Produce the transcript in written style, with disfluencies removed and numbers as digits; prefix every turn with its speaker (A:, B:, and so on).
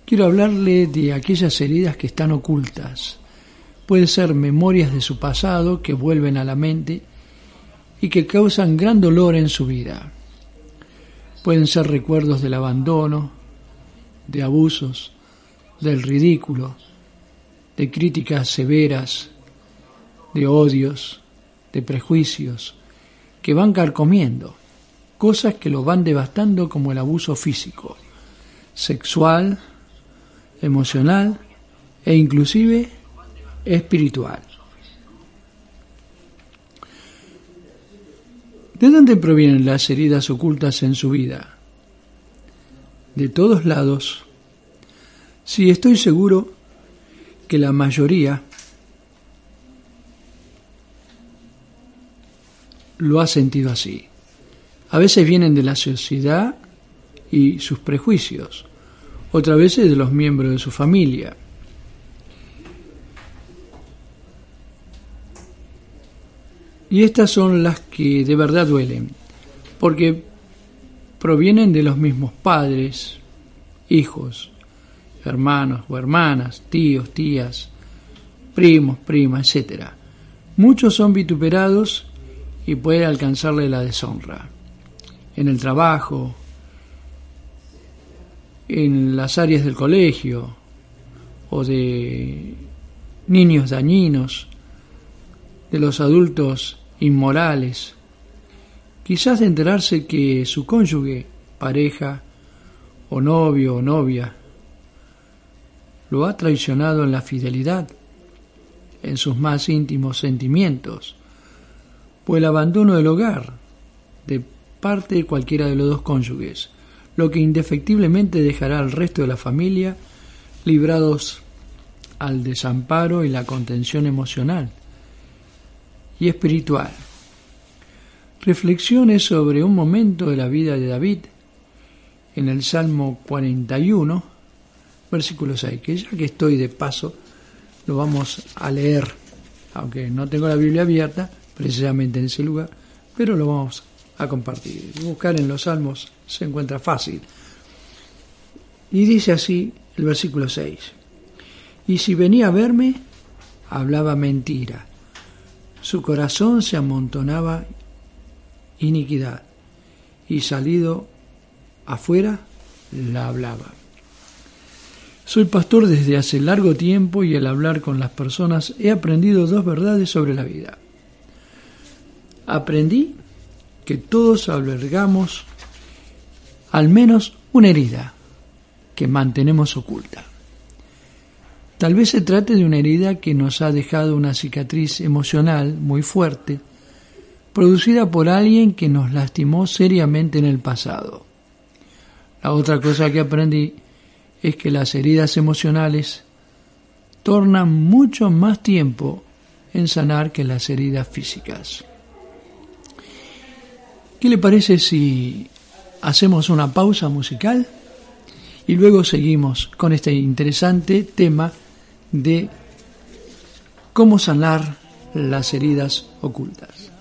A: quiero hablarle de aquellas heridas que están ocultas. Pueden ser memorias de su pasado que vuelven a la mente y que causan gran dolor en su vida. Pueden ser recuerdos del abandono, de abusos, del ridículo, de críticas severas, de odios, de prejuicios, que van carcomiendo, cosas que lo van devastando como el abuso físico, sexual, emocional e inclusive espiritual. ¿De dónde provienen las heridas ocultas en su vida? De todos lados. Sí, estoy seguro que la mayoría lo ha sentido así. A veces vienen de la sociedad y sus prejuicios, otras veces de los miembros de su familia. Y estas son las que de verdad duelen, porque provienen de los mismos padres, hijos, hermanos o hermanas, tíos, tías, primos, primas, etc. Muchos son vituperados y puede alcanzarle la deshonra. En el trabajo, en las áreas del colegio o de niños dañinos, de los adultos inmorales, quizás de enterarse que su cónyuge, pareja o novio o novia lo ha traicionado en la fidelidad, en sus más íntimos sentimientos, o el abandono del hogar de parte de cualquiera de los dos cónyuges, lo que indefectiblemente dejará al resto de la familia librados al desamparo y la contención emocional y espiritual. Reflexiones sobre un momento de la vida de David en el Salmo 41, versículo 6, que ya que estoy de paso lo vamos a leer, aunque no tengo la Biblia abierta precisamente en ese lugar, pero lo vamos a compartir. Buscar en los Salmos se encuentra fácil. Y dice así el versículo 6: y si venía a verme, hablaba mentira, su corazón se amontonaba iniquidad, y salido afuera la hablaba. Soy pastor desde hace largo tiempo y al hablar con las personas he aprendido dos verdades sobre la vida. Aprendí que todos albergamos al menos una herida que mantenemos oculta. Tal vez se trate de una herida que nos ha dejado una cicatriz emocional muy fuerte, producida por alguien que nos lastimó seriamente en el pasado. La otra cosa que aprendí es que las heridas emocionales tornan mucho más tiempo en sanar que las heridas físicas. ¿Qué le parece si hacemos una pausa musical y luego seguimos con este interesante tema de cómo sanar las heridas ocultas?